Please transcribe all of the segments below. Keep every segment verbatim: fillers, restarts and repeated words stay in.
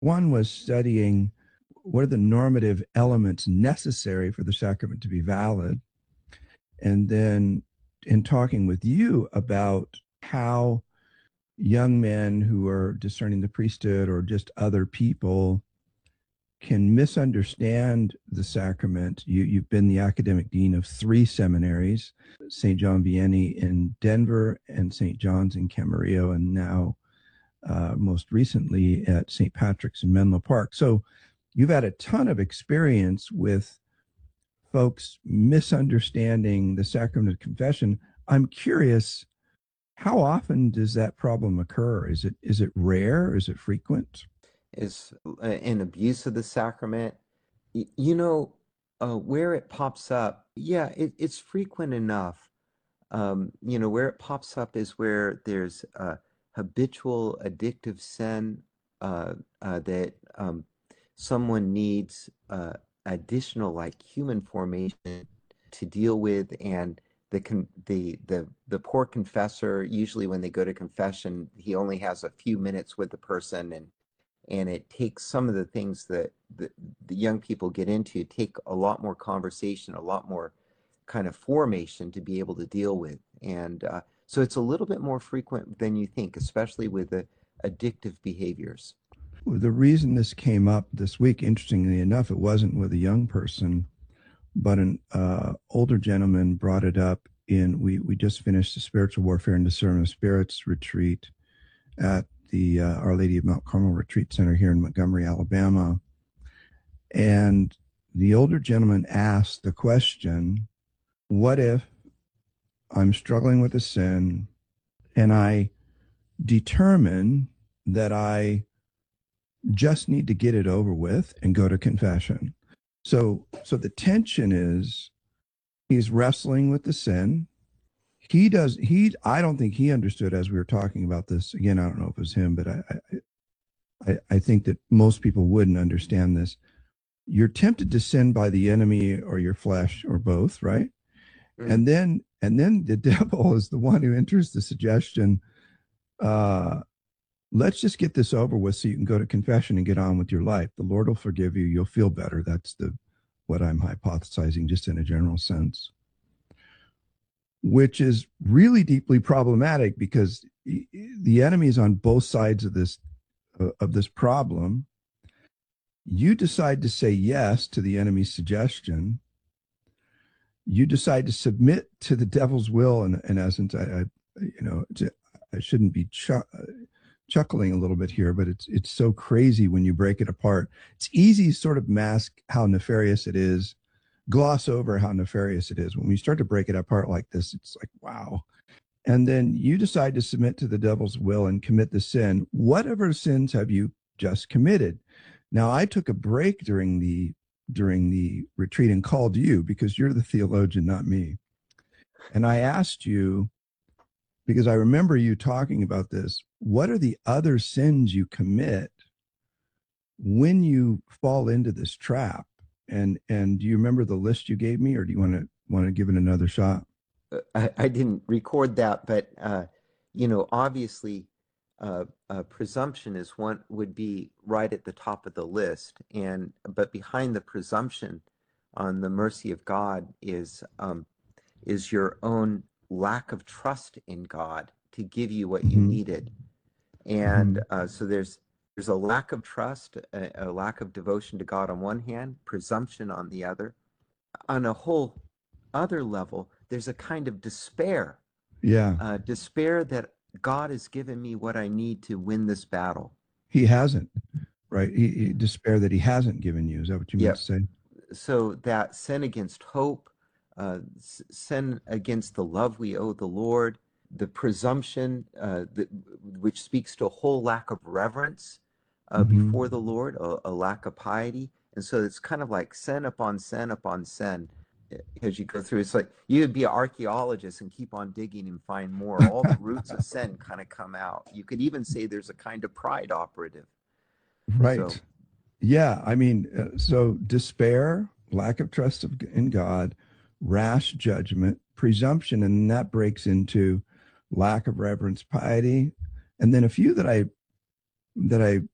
One was studying what are the normative elements necessary for the sacrament to be valid. And then in talking with you about how young men who are discerning the priesthood or just other people can misunderstand the sacrament. You, you've been the academic dean of three seminaries, Saint John Vianney in Denver and Saint John's in Camarillo, and now uh, most recently at Saint Patrick's in Menlo Park. So you've had a ton of experience with folks misunderstanding the sacrament of confession. I'm curious, how often does that problem occur? Is it is it rare? Is it frequent? Is uh, an abuse of the sacrament. Y- You know, uh, where it pops up, yeah, it, it's frequent enough. Um, you know, where it pops up is where there's uh, habitual addictive sin uh, uh, that um, someone needs uh, additional like human formation to deal with, and the con the the the poor confessor, usually when they go to confession, he only has a few minutes with the person, and and it takes some of the things that the, the young people get into take a lot more conversation, a lot more kind of formation to be able to deal with. And uh, so it's a little bit more frequent than you think, especially with the addictive behaviors. The reason this came up this week, interestingly enough, it wasn't with a young person, but an uh, older gentleman brought it up in, we, we just finished the Spiritual Warfare and Discernment of Spirits retreat at the uh, Our Lady of Mount Carmel Retreat Center here in Montgomery, Alabama. And the older gentleman asked the question, what if I'm struggling with a sin and I determine that I just need to get it over with and go to confession? So, so the tension is he's wrestling with the sin. He does, he, I don't think he understood as we were talking about this. Again, I don't know if it was him, but I, I, I think that most people wouldn't understand this. You're tempted to sin by the enemy or your flesh or both, right? Mm. And then, and then the devil is the one who enters the suggestion, uh, let's just get this over with so you can go to confession and get on with your life. The Lord will forgive you. You'll feel better. That's the what I'm hypothesizing, just in a general sense, which is really deeply problematic because the enemy is on both sides of this uh, of this problem. You decide to say yes to the enemy's suggestion. You decide to submit to the devil's will. In, in essence, I, I you know, I shouldn't be ch- chuckling a little bit here, but it's it's so crazy when you break it apart. It's easy to sort of mask how nefarious it is, gloss over how nefarious it is. When we start to break it apart like this, it's like, wow. And then you decide to submit to the devil's will and commit the sin. Whatever sins have you just committed? Now, I took a break during the during the retreat and called you because you're the theologian, not me. And I asked you, because I remember you talking about this, what are the other sins you commit when you fall into this trap? And and do you remember the list you gave me, or do you want to want to give it another shot? Uh, I, I didn't record that, but uh, you know, obviously, uh, uh, presumption is one would be right at the top of the list, and but behind the presumption on the mercy of God is um, is your own lack of trust in God to give you what you Mm-hmm. needed. And Mm-hmm. uh, so there's there's a lack of trust, a, a lack of devotion to God on one hand, presumption on the other. On a whole other level, there's a kind of despair, Yeah, uh, despair that God has given me what I need to win this battle. he hasn't. Right? He, he, despair that he hasn't given you. Is that what you meant to Yep. say? So that sin against hope, uh, sin against the love we owe the Lord, the presumption, uh, that, which speaks to a whole lack of reverence uh, Mm-hmm. before the Lord, a, a lack of piety. And so it's kind of like sin upon sin upon sin eh, as you go through. It's like you would be an archaeologist and keep on digging and find more. All the roots of sin kind of come out. You could even say there's a kind of pride operative. So, Right. Yeah. I mean, uh, so despair, lack of trust of, in God, rash judgment, presumption, and that breaks into lack of reverence, piety, and then a few that I that I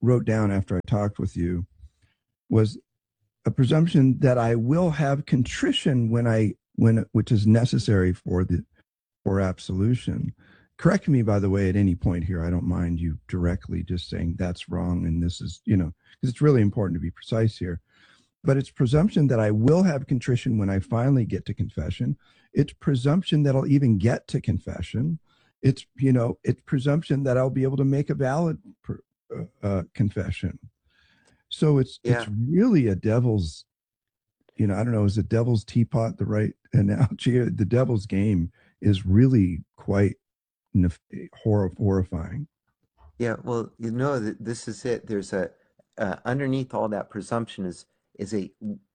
wrote down after I talked with you was a presumption that I will have contrition when I when which is necessary for the for absolution. Correct me, by the way, at any point here. I don't mind you directly just saying that's wrong and this is, you know, because it's really important to be precise here. But it's presumption that I will have contrition when I finally get to confession. It's presumption that I'll even get to confession. It's, you know, it's presumption that I'll be able to make a valid uh, uh, confession. So it's it's Yeah. really a devil's, you know, I don't know, is the devil's teapot the right analogy? The devil's game is really quite horror, horrifying. Yeah, well, you know that this is it. There's a uh, underneath all that presumption is is a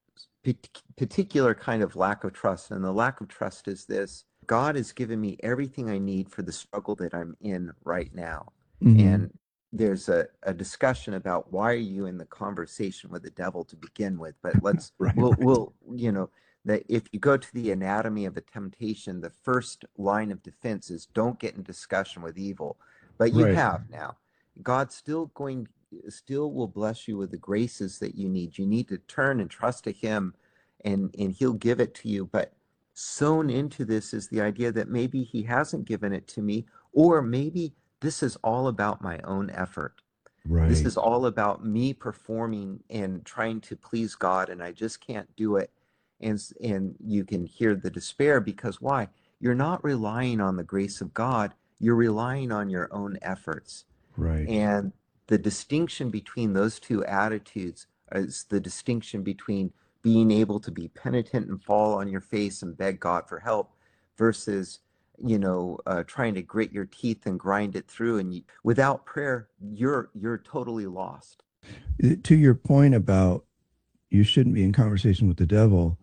particular kind of lack of trust, and the lack of trust is this: God has given me everything I need for the struggle that I'm in right now. Mm-hmm. And there's a, a discussion about why are you in the conversation with the devil to begin with, but let's Right, we'll right, we'll you know that if you go to the anatomy of a temptation, the first line of defense is don't get in discussion with evil. But you right, have now. God still going still will bless you with the graces that you need. You need to turn and trust to him, and and he'll give it to you. But sewn into this is the idea that maybe he hasn't given it to me, or maybe this is all about my own effort. This right. is all about me performing and trying to please God, and I just can't do it. And and you can hear the despair because why? You're not relying on the grace of God. You're relying on your own efforts. Right. And the distinction between those two attitudes is the distinction between being able to be penitent and fall on your face and beg God for help versus, you know, uh, trying to grit your teeth and grind it through. And you, without prayer, you're you're totally lost. To your point about you shouldn't be in conversation with the devil,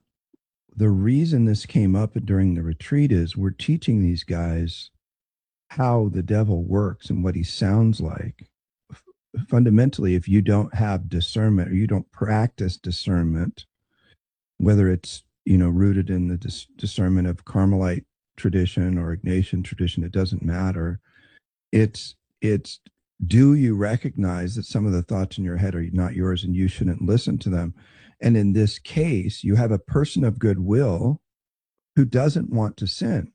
the reason this came up during the retreat is we're teaching these guys how the devil works and what he sounds like. Fundamentally, if you don't have discernment or you don't practice discernment, whether it's, you know, rooted in the dis- discernment of Carmelite tradition or Ignatian tradition, it doesn't matter. It's it's do you recognize that some of the thoughts in your head are not yours and you shouldn't listen to them? And in this case, you have a person of goodwill who doesn't want to sin.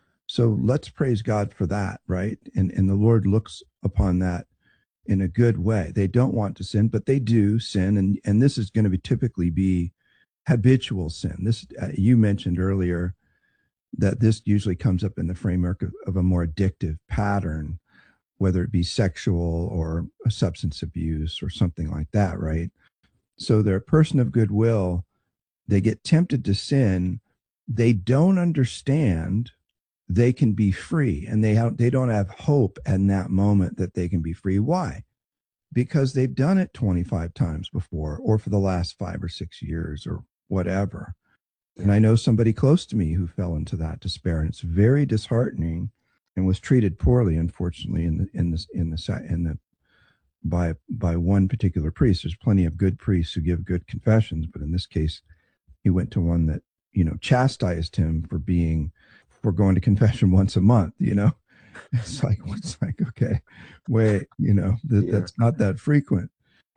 So let's praise God for that, right? And and the Lord looks upon that in a good way. They don't want to sin, but they do sin, and and this is going to be typically be habitual sin. This uh, you mentioned earlier that this usually comes up in the framework of, of a more addictive pattern, whether it be sexual or a substance abuse or something like that, right? So they're a person of goodwill. They get tempted to sin. They don't understand they can be free, and they have, they don't have hope in that moment that they can be free. Why? Because they've done it twenty-five times before, or for the last five or six years, or whatever. And Yeah. I know somebody close to me who fell into that despair, and it's very disheartening, and was treated poorly, unfortunately, in the in the in the in the by by one particular priest. There's plenty of good priests who give good confessions, but in this case, he went to one that, you know, chastised him for being for going to confession once a month. You know, it's like what's like okay, wait, you know, that Yeah. that's not that frequent.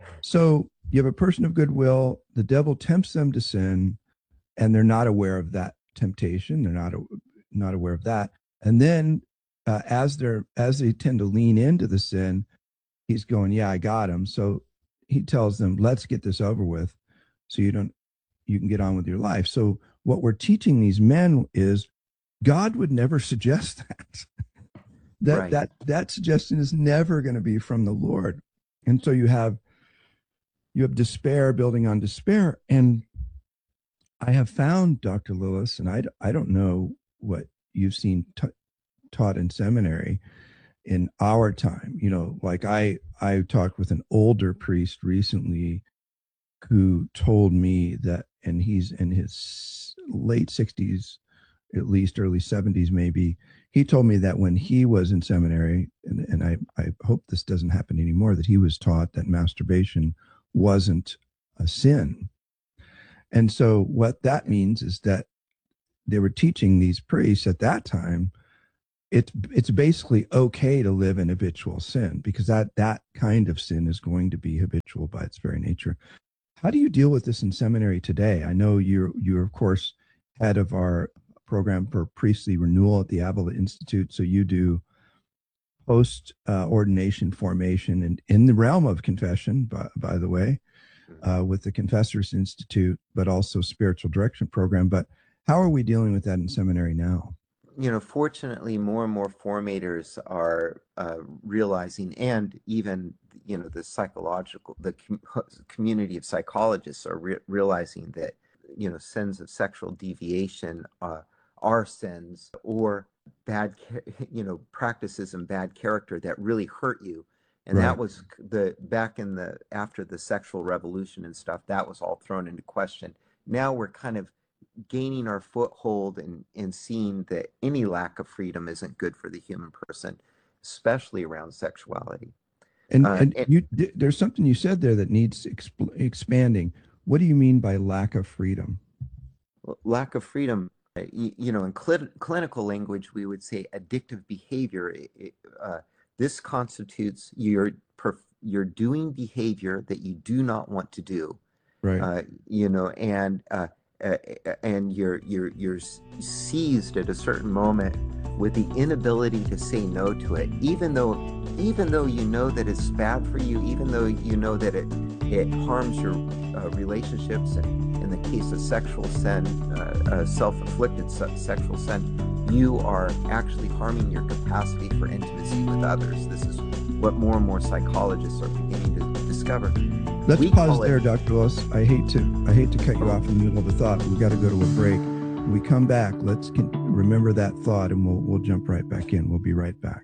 So you have a person of goodwill. The devil tempts them to sin, and they're not aware of that temptation. They're not not aware of that. And then uh, as they're as they tend to lean into the sin, he's going, "Yeah, I got him." So he tells them, "Let's get this over with, so you don't you can get on with your life." So what we're teaching these men is God would never suggest that. that Right. that that suggestion is never going to be from the Lord. And so you have you have despair building on despair. And I have found, Doctor Lillis, and I, I don't know what you've seen t- taught in seminary in our time. You know, like I, I talked with an older priest recently who told me that, and he's in his late sixties, at least early seventies, maybe. He told me that when he was in seminary, and, and I, I hope this doesn't happen anymore, that he was taught that masturbation wasn't a sin. And so what that means is that they were teaching these priests at that time it's it's basically okay to live in habitual sin because that that kind of sin is going to be habitual by its very nature. How do you deal with this in seminary today? I know you're you're of course head of our program for priestly renewal at the Avila Institute, so you do post uh, ordination formation and in the realm of confession, by, by the way, uh, with the Confessors Institute, but also spiritual direction program. But how are we dealing with that in seminary now? You know, fortunately, more and more formators are uh, realizing, and even, you know, the psychological, the com community of psychologists are re realizing that, you know, sins of sexual deviation uh, are sins, or bad, you know, practices and bad character that really hurt you. And that Right. was the, back in the, after the sexual revolution and stuff, that was all thrown into question. Now we're kind of gaining our foothold and, and seeing that any lack of freedom isn't good for the human person, especially around sexuality. And Uh, and and you there's something you said there that needs exp- expanding. What do you mean by lack of freedom? lack of freedom, uh, you, you know, in cl clinical language, we would say addictive behavior. It, it, uh, this constitutes your you're doing behavior that you do not want to do, Right. uh, you know, and uh, uh, and you're you're you're seized at a certain moment with the inability to say no to it, even though even though you know that it's bad for you, even though you know that it it harms your uh, relationships, and in the case of sexual sin, uh, uh, self-inflicted se sexual sin, you are actually harming your capacity for intimacy with others. This is what more and more psychologists are beginning to discover. Let's We pause call it there, Doctor Willis. I hate to I hate to cut you off in the middle of a thought. We've got to go to a break. When we come back, let's con- remember that thought, and we'll we'll jump right back in. We'll be right back.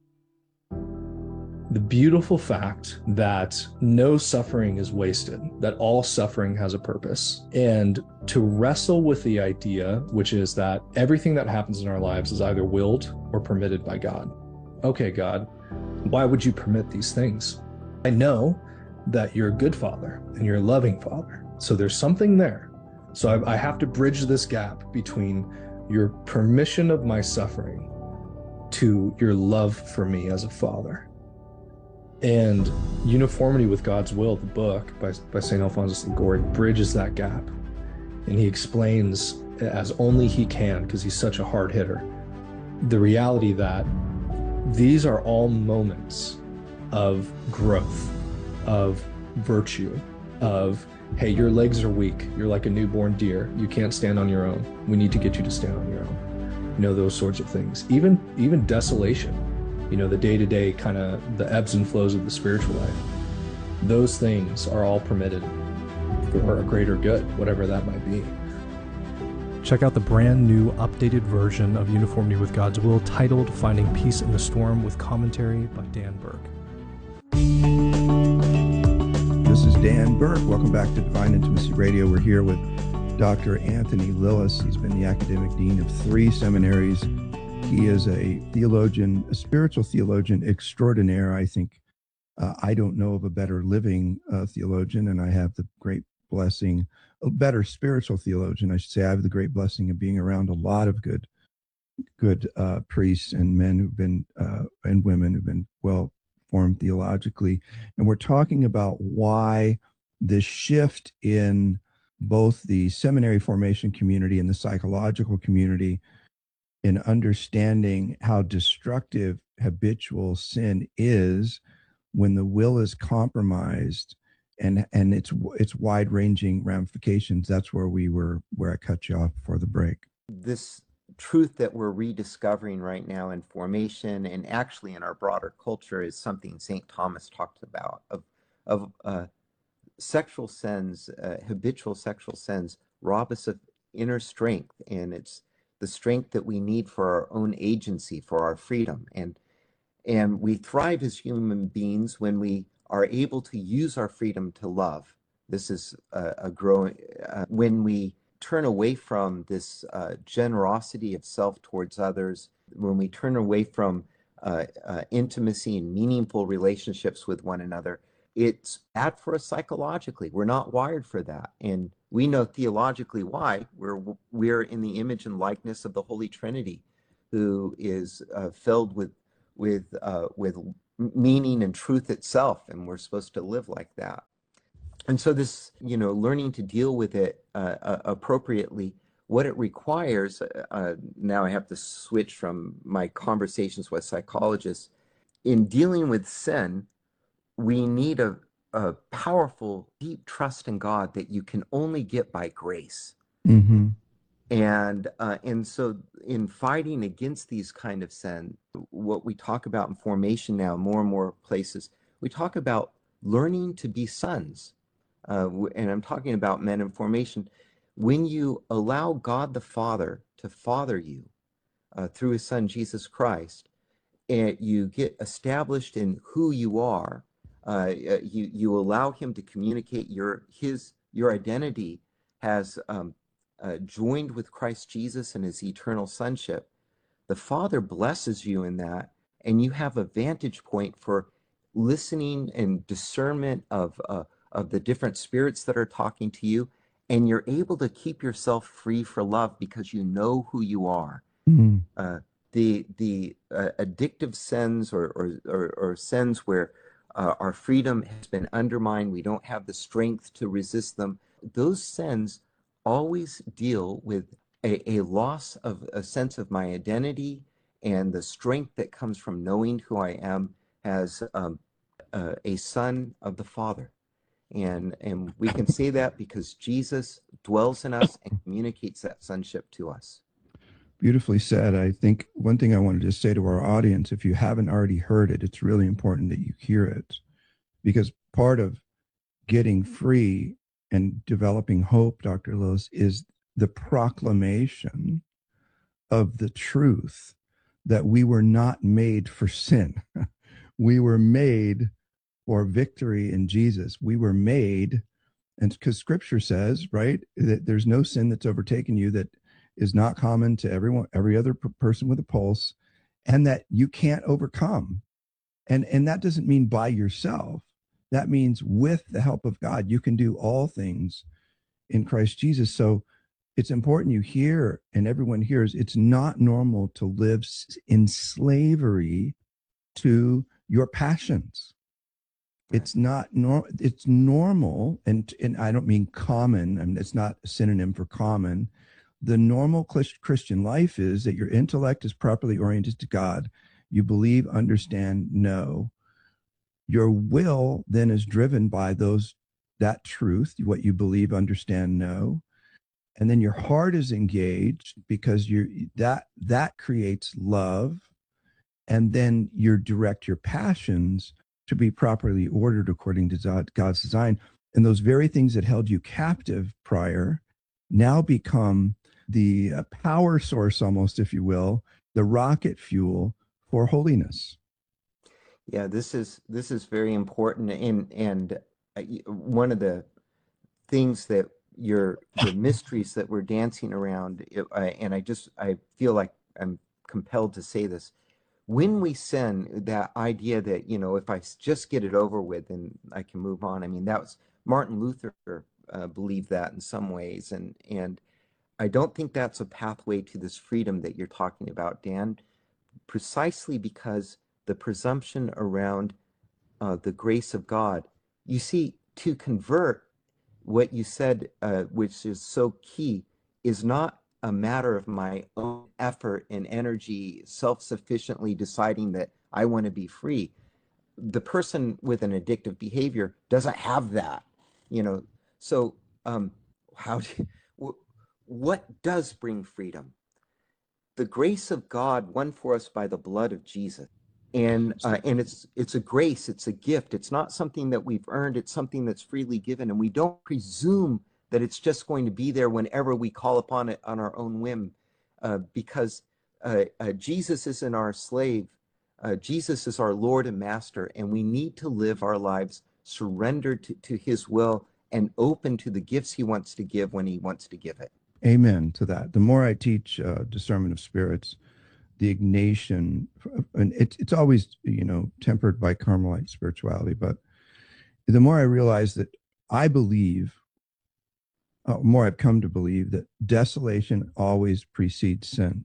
The beautiful fact that no suffering is wasted, that all suffering has a purpose, and to wrestle with the idea, which is that everything that happens in our lives is either willed or permitted by God. Okay, God, why would you permit these things? I know that you're a good father and you're a loving father, so there's something there. So I, I have to bridge this gap between your permission of my suffering to your love for me as a father. And Uniformity with God's Will, the book by, by Saint Alphonsus Liguori, bridges that gap. And he explains, as only he can, because he's such a hard hitter, the reality that these are all moments of growth, of virtue, of, hey, your legs are weak. You're like a newborn deer. You can't stand on your own. We need to get you to stand on your own. You know, those sorts of things. Even, even desolation. You know, the day-to-day kind of the ebbs and flows of the spiritual life. Those things are all permitted for a greater good, whatever that might be. Check out the brand new updated version of Uniformity with God's Will titled Finding Peace in the Storm with commentary by Dan Burke. This is Dan Burke. Welcome back to Divine Intimacy Radio. We're here with Doctor Anthony Lilles. He's been the academic dean of three seminaries. He is a theologian, a spiritual theologian extraordinaire. I think uh, I don't know of a better living uh, theologian, and I have the great blessing, a better spiritual theologian, I should say. I have the great blessing of being around a lot of good, good uh, priests and men who've been, uh, and women who've been well formed theologically. And we're talking about why the shift in both the seminary formation community and the psychological community in understanding how destructive habitual sin is when the will is compromised and and its its wide-ranging ramifications. That's where we were where I cut you off before the break. this truth that we're rediscovering right now in formation and actually in our broader culture is something Saint Thomas talked about, of of uh, sexual sins, uh, habitual sexual sins rob us of inner strength, and it's the strength that we need for our own agency, for our freedom. And and we thrive as human beings when we are able to use our freedom to love. This is a, a growing, uh, when we turn away from this uh, generosity of self towards others, when we turn away from uh, uh, intimacy and meaningful relationships with one another, it's bad for us psychologically. We're not wired for that. And we know theologically why. We're, we're in the image and likeness of the Holy Trinity. who is uh, filled with with uh, with meaning and truth itself, and we're supposed to live like that. And so this, you know, learning to deal with it uh, uh, appropriately, what it requires, uh, now I have to switch from my conversations with psychologists. In dealing with sin, we need a, a powerful, deep trust in God that you can only get by grace. Mm-hmm. And uh, and so in fighting against these kind of sin, what we talk about in formation now, more and more places, we talk about learning to be sons. Uh, and I'm talking about men in formation. When you allow God the Father to father you uh, through his son, Jesus Christ, and you get established in who you are, uh, you, you allow him to communicate your, his, your identity has um, uh, joined with Christ Jesus and his eternal sonship. The Father blesses you in that, and you have a vantage point for listening and discernment of uh, of the different spirits that are talking to you, and you're able to keep yourself free for love because you know who you are. Mm-hmm. Uh, the the uh, addictive sins or or, or, or sins where uh, our freedom has been undermined, we don't have the strength to resist them. Those sins always deal with a, a loss of a sense of my identity, and the strength that comes from knowing who I am as um, uh, a son of the Father. And, and we can say that because Jesus dwells in us and communicates that sonship to us. Beautifully said. I think one thing I wanted to say to our audience, if you haven't already heard it, it's really important that you hear it, because part of getting free and developing hope, Doctor Lewis, is the proclamation of the truth that we were not made for sin. We were made for victory in Jesus. We were made, and because scripture says, right, that there's no sin that's overtaken you that is not common to everyone, every other person with a pulse, and that you can't overcome. And, and that doesn't mean by yourself. That means with the help of God, you can do all things in Christ Jesus. So it's important you hear, and everyone hears, it's not normal to live in slavery to your passions. It's not normal. It's normal. And, and I don't mean common. I mean, it's not a synonym for common. The normal Christian life is that your intellect is properly oriented to God. You believe, understand, know. Your will then is driven by those, that truth, what you believe, understand, know. And then your heart is engaged because you're that that creates love. And then you direct your passions to be properly ordered according to God's design. And those very things that held you captive prior now become the uh, power source, almost, if you will, the rocket fuel for holiness. Yeah, this is this is very important, and and uh, one of the things that your the mysteries that we're dancing around, it, I, and I just I feel like I'm compelled to say this. When we sin, that idea that, you know, if I just get it over with and I can move on. I mean, that was Martin Luther uh, believed that in some ways, and and I don't think that's a pathway to this freedom that you're talking about, Dan, precisely because the presumption around uh, the grace of God. You see, to convert, what you said, uh, which is so key, is not a matter of my own effort and energy, self-sufficiently deciding that I want to be free. The person with an addictive behavior doesn't have that, you know. So, um, how do, what does bring freedom? The grace of God won for us by the blood of Jesus. And uh, and it's it's a grace, it's a gift. It's not something that we've earned, it's something that's freely given. And we don't presume that it's just going to be there whenever we call upon it on our own whim, uh, because uh, uh, Jesus isn't our slave. Uh, Jesus is our Lord and Master, and we need to live our lives surrendered to, to his will and open to the gifts he wants to give when he wants to give it. Amen to that. The more I teach uh, discernment of spirits, the Ignatian, and it's it's always, you know, tempered by Carmelite spirituality, but the more I realize that I believe, uh, more I've come to believe that desolation always precedes sin.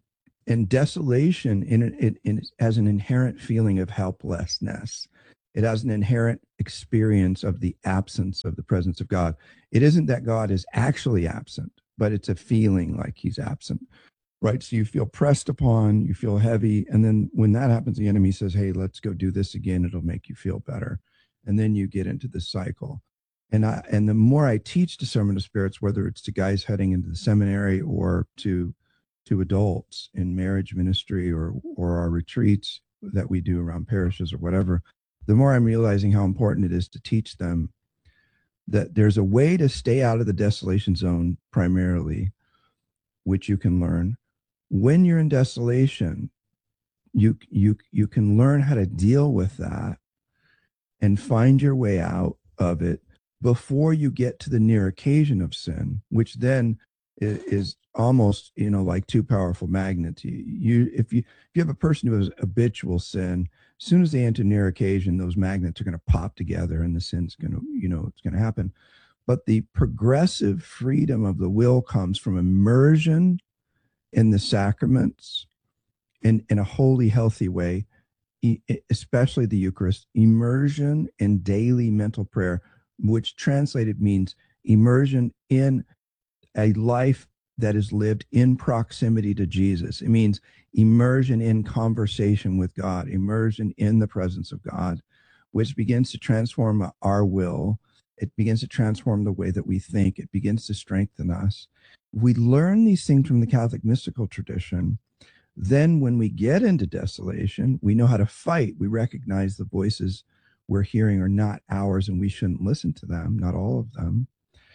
And desolation in it, it has an inherent feeling of helplessness. It has an inherent experience of the absence of the presence of God. It isn't that God is actually absent, but it's a feeling like he's absent, right? So you feel pressed upon, you feel heavy. And then when that happens, the enemy says, hey, let's go do this again. It'll make you feel better. And then you get into this cycle. And I, and the more I teach discernment of spirits, whether it's to guys heading into the seminary or to to adults in marriage ministry or or our retreats that we do around parishes or whatever, the more I'm realizing how important it is to teach them that there's a way to stay out of the desolation zone primarily, which you can learn. When you're in desolation, you you you can learn how to deal with that and find your way out of it before you get to the near occasion of sin, which then is almost, you know, like two powerful magnets. You, you if you if you have a person who has habitual sin, as soon as they enter near occasion, those magnets are going to pop together and the sin's going to, you know, it's going to happen. But the progressive freedom of the will comes from immersion in the sacraments in, in a holy, healthy way, especially the Eucharist, immersion in daily mental prayer, which translated means immersion in a life that is lived in proximity to Jesus. It means immersion in conversation with God, immersion in the presence of God, which begins to transform our will. It begins to transform the way that we think. It begins to strengthen us. We learn these things from the Catholic mystical tradition. Then when we get into desolation, we know how to fight. We recognize the voices we're hearing are not ours and we shouldn't listen to them, not all of them.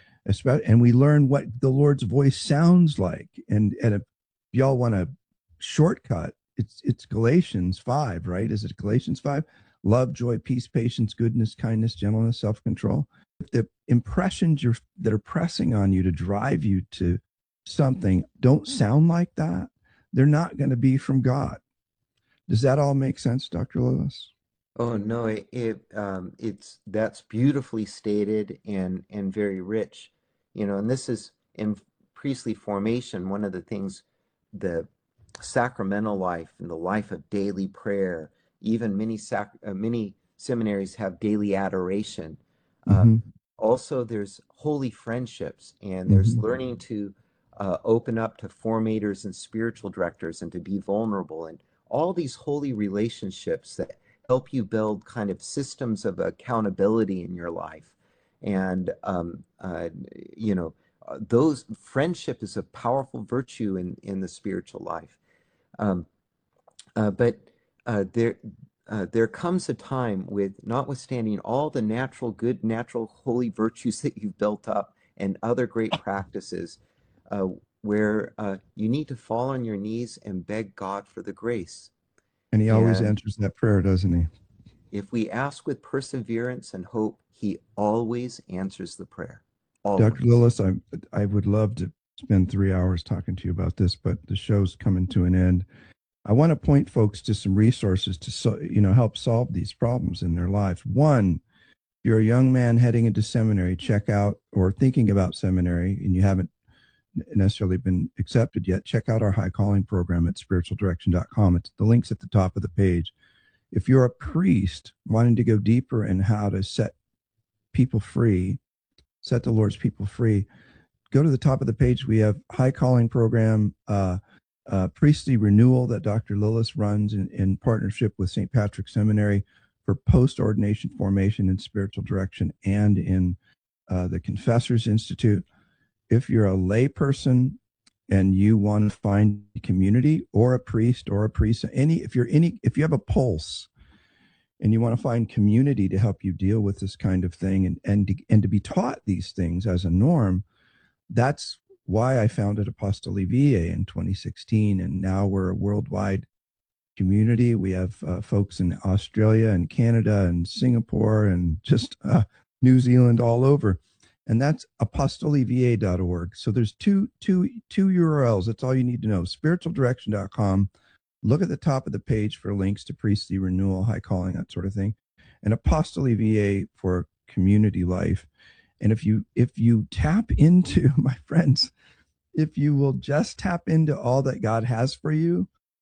And we learn what the Lord's voice sounds like. And, and if y'all want a shortcut, it's it's Galatians five, right? Is it Galatians five? Love, joy, peace, patience, goodness, kindness, gentleness, self-control. If the impressions you're, that are pressing on you to drive you to something don't sound like that, they're not going to be from God. Does that all make sense, Doctor Lillis? Oh no, it, it um, it's that's beautifully stated and and very rich, you know. And this is in priestly formation. One of the things, the sacramental life and the life of daily prayer. Even many sac uh, many seminaries have daily adoration. Mm-hmm. Um, also, there's holy friendships, and there's Mm-hmm. learning to uh, open up to formators and spiritual directors, and to be vulnerable, and all these holy relationships that help you build kind of systems of accountability in your life. And, um, uh, you know, uh, those friendship is a powerful virtue in, in the spiritual life. Um, uh, but uh, there, uh, there comes a time with, notwithstanding all the natural good, natural holy virtues that you've built up and other great practices, uh, where uh, you need to fall on your knees and beg God for the grace. And he always And answers that prayer, doesn't he? if we ask with perseverance and hope, he always answers the prayer. Always. Doctor Lillis, I I would love to spend three hours talking to you about this, but the show's coming to an end. I want to point folks to some resources to so, you know help solve these problems in their lives. One, if you're a young man heading into seminary, check out, or thinking about seminary, and you haven't necessarily been accepted yet, check out our High Calling program at spiritual direction dot com. It's the link's at the top of the page. If you're a priest wanting to go deeper in how to set people free, set the Lord's people free, go to the top of the page. We have High Calling program, uh, uh, priestly renewal that Doctor Lillis runs in, in partnership with Saint Patrick's Seminary for post-ordination formation in spiritual direction and in uh, the Confessors Institute. If you're a lay person and you want to find community, or a priest or a priest, any, if you're any, if you have a pulse and you want to find community to help you deal with this kind of thing, and, and, to, and to be taught these things as a norm, that's why I founded Apostoli Viae in twenty sixteen. And now we're a worldwide community. We have uh, folks in Australia and Canada and Singapore and just uh, New Zealand, all over. And that's apostoli viae dot org. So there's two, two, two U R Ls. That's all you need to know. spiritual direction dot com. Look at the top of the page for links to priestly renewal, high calling, that sort of thing. And Apostoli Viae for community life. And if you if you tap into, my friends, if you will just tap into all that God has for you,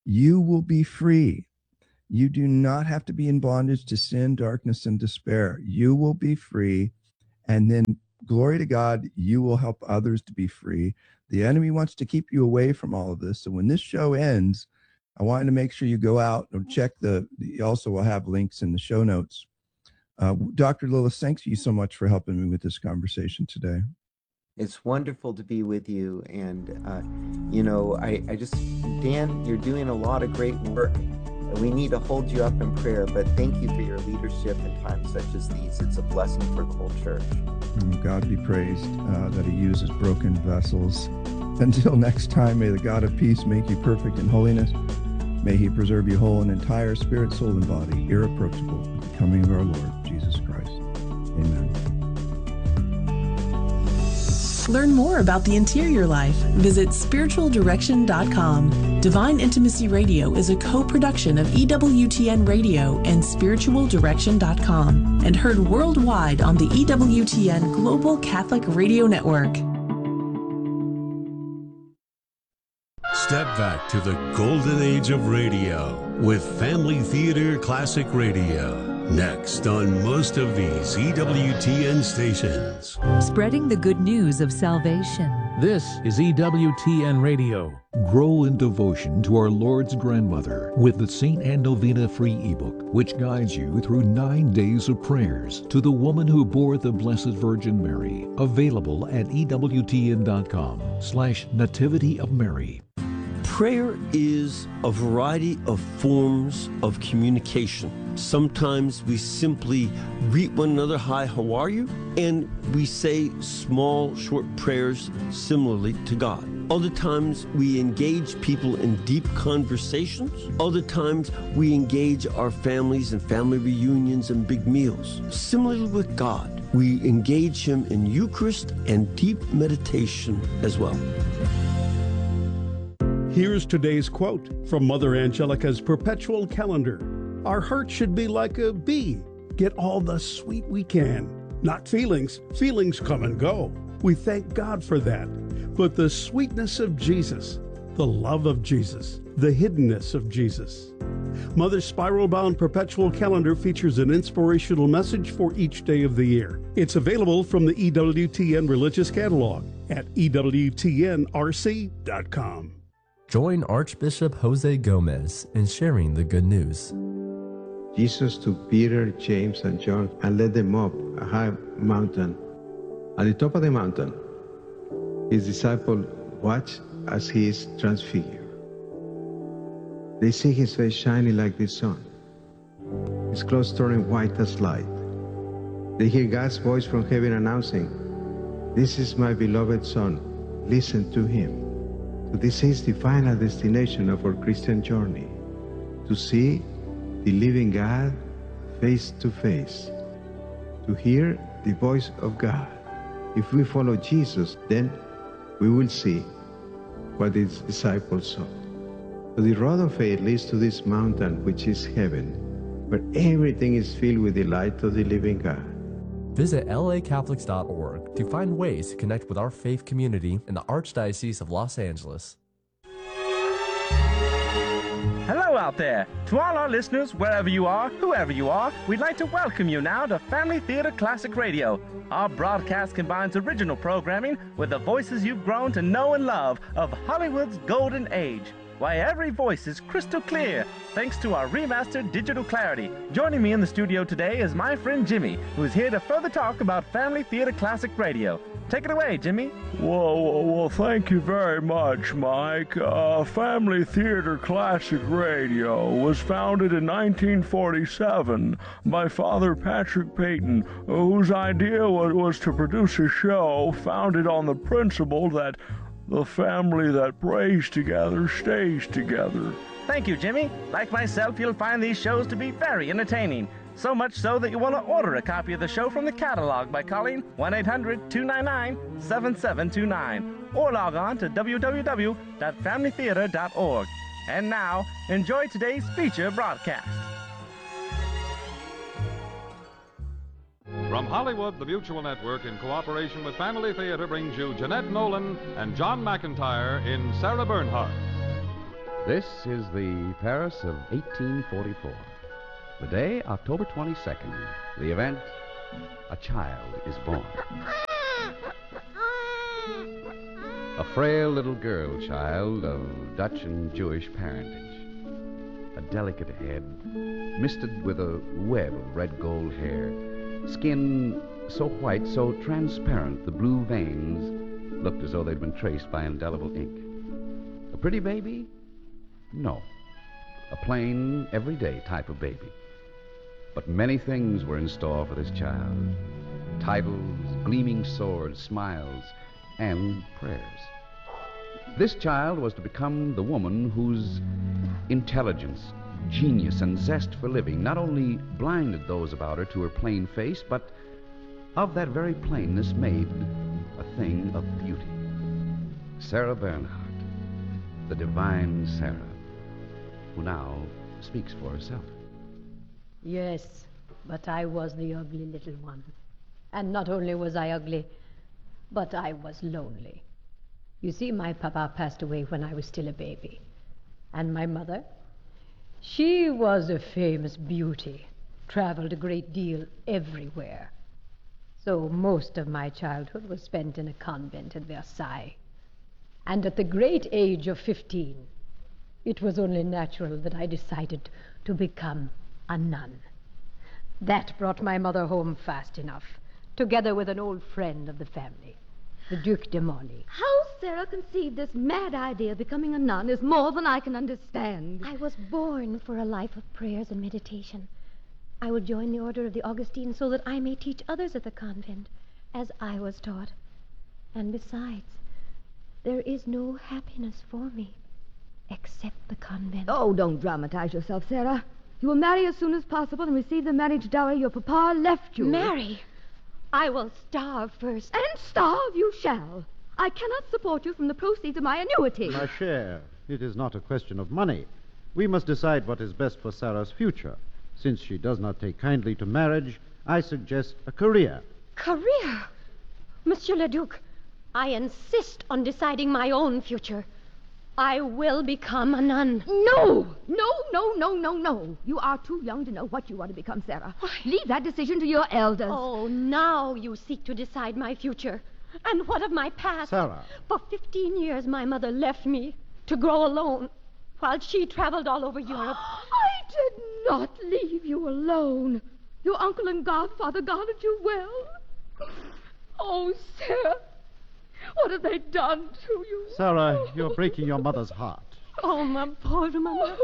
You will be free. You do not have to be in bondage to sin, darkness, and despair. You will be free. And then, glory to God, you will help others to be free. The enemy wants to keep you away from all of this. So when this show ends, I want to make sure you go out and check the, you also will have links in the show notes. Uh, Doctor Lillis, thanks you so much for helping me with this conversation today. It's wonderful to be with you. And, uh, you know, I, I just, Dan, you're doing a lot of great work. And we need to hold you up in prayer. But thank you for your leadership in times such as these. It's a blessing for the whole church. Oh, God be praised uh, that he uses broken vessels. Until next time, may the God of peace make you perfect in holiness. May he preserve you whole and entire, spirit, soul, and body, irreproachable at the coming of our Lord Jesus Christ. Amen. Learn more about the interior life. Visit spiritual direction dot com. Divine Intimacy Radio is a co-production of E W T N Radio and spiritual direction dot com and heard worldwide on the E W T N Global Catholic Radio Network. Step back to the golden age of radio with Family Theater Classic Radio. Next on most of these E W T N stations. Spreading the good news of salvation. This is E W T N Radio. Grow in devotion to our Lord's grandmother with the Saint Anne Novena free ebook, which guides you through nine days of prayers to the woman who bore the Blessed Virgin Mary. Available at E W T N dot com slash Nativity of Mary. Prayer is a variety of forms of communication. Sometimes we simply greet one another, hi, how are you? And we say small, short prayers similarly to God. Other times we engage people in deep conversations. Other times we engage our families in family reunions and big meals. Similarly with God, we engage him in Eucharist and deep meditation as well. Here's today's quote from Mother Angelica's Perpetual Calendar. Our heart should be like a bee. Get all the sweet we can. Not feelings. Feelings come and go. We thank God for that. But the sweetness of Jesus, the love of Jesus, the hiddenness of Jesus. Mother's spiral-bound Perpetual Calendar features an inspirational message for each day of the year. It's available from the E W T N Religious Catalog at E W T N R C dot com. Join Archbishop Jose Gomez in sharing the good news. Jesus took Peter, James, and John and led them up a high mountain. At the top of the mountain, his disciples watched as he is transfigured. They see his face shining like the sun, his clothes turning white as light. They hear God's voice from heaven announcing, "This is my beloved Son, listen to him." So this is the final destination of our Christian journey, to see the living God face to face, to hear the voice of God. If we follow Jesus, then we will see what his disciples saw. So the road of faith leads to this mountain, which is heaven, where everything is filled with the light of the living God. Visit L A Catholics dot org to find ways to connect with our faith community in the Archdiocese of Los Angeles. Hello out there. To all our listeners, wherever you are, whoever you are, we'd like to welcome you now to Family Theater Classic Radio. Our broadcast combines original programming with the voices you've grown to know and love of Hollywood's golden age. Why, every voice is crystal clear, thanks to our remastered digital clarity. Joining me in the studio today is my friend Jimmy, who is here to further talk about Family Theater Classic Radio. Take it away, Jimmy. Well, well, well thank you very much, Mike. Uh, Family Theater Classic Radio was founded in nineteen forty-seven by Father Patrick Peyton, whose idea was, was to produce a show founded on the principle that the family that prays together stays together. Thank you, Jimmy. Like myself, you'll find these shows to be very entertaining. So much so that you want to order a copy of the show from the catalog by calling one eight hundred, two nine nine, seven seven two nine or log on to w w w dot family theater dot org. And now, enjoy today's feature broadcast. From Hollywood, the Mutual Network, in cooperation with Family Theater, brings you Jeanette Nolan and John McIntyre in Sarah Bernhardt. This is the Paris of eighteen forty-four. The day, October twenty-second. The event, a child is born. A frail little girl child of Dutch and Jewish parentage. A delicate head, misted with a web of red gold hair. Skin so white, so transparent, the blue veins looked as though they'd been traced by indelible ink. A pretty baby? No. A plain, everyday type of baby. But many things were in store for this child. Titles, gleaming swords, smiles, and prayers. This child was to become the woman whose intelligence, genius, and zest for living not only blinded those about her to her plain face, but of that very plainness made a thing of beauty. Sarah Bernhardt, the divine Sarah, who now speaks for herself. Yes, but I was the ugly little one. And not only was I ugly, but I was lonely. You see, my papa passed away when I was still a baby. And my mother? She was a famous beauty, traveled a great deal everywhere. So most of my childhood was spent in a convent at Versailles. And at the great age of fifteen, it was only natural that I decided to become a nun. That brought my mother home fast enough, together with an old friend of the family, the Duc de Morny. How Sarah conceived this mad idea of becoming a nun is more than I can understand. I was born for a life of prayers and meditation. I will join the order of the Augustines so that I may teach others at the convent, as I was taught. And besides, there is no happiness for me except the convent. Oh, don't dramatize yourself, Sarah. You will marry as soon as possible and receive the marriage dowry your papa left you. Marry? I will starve first. And starve you shall. I cannot support you from the proceeds of my annuity. Ma chère, it is not a question of money. We must decide what is best for Sarah's future. Since she does not take kindly to marriage, I suggest a career. Career? Monsieur le Duc, I insist on deciding my own future. I will become a nun. No! No, no, no, no, no. You are too young to know what you want to become, Sarah. Why? Leave that decision to your elders. Oh, now you seek to decide my future. And what of my past? Sarah. For fifteen years, my mother left me to grow alone while she traveled all over Europe. I did not leave you alone. Your uncle and godfather guarded you well. Oh, Sarah, what have they done to you? Sarah, you're breaking your mother's heart. Oh, my poor mama.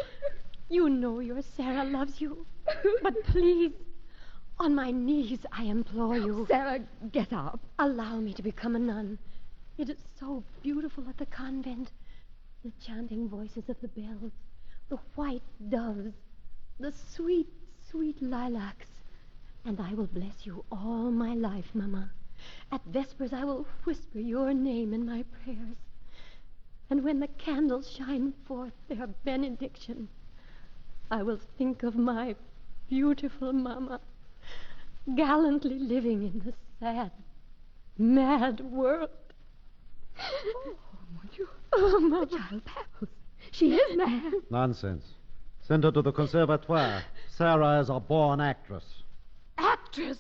You know your Sarah loves you. But please, on my knees, I implore you. Sarah, get up. Allow me to become a nun. It is so beautiful at the convent. The chanting voices of the bells, the white doves, the sweet, sweet lilacs. And I will bless you all my life, Mama. At vespers, I will whisper your name in my prayers. And when the candles shine forth their benediction, I will think of my beautiful Mama, gallantly living in the sad, mad world. Oh, you... oh Mama. The child babbles. She is mad. Nonsense. Send her to the conservatoire. Sarah is a born actress. Actress?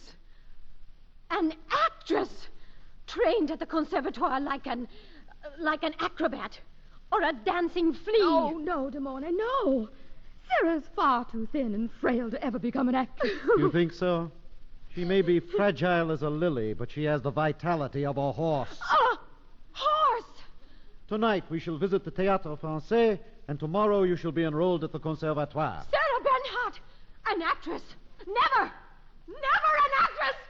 An actress trained at the conservatoire like an like an acrobat or a dancing flea. Oh, no, De Mornay, no. Sarah's far too thin and frail to ever become an actress. You think so? She may be fragile as a lily, but she has the vitality of a horse. A horse! Tonight we shall visit the Théâtre Français, and tomorrow you shall be enrolled at the conservatoire. Sarah Bernhardt, an actress. Never, never an actress!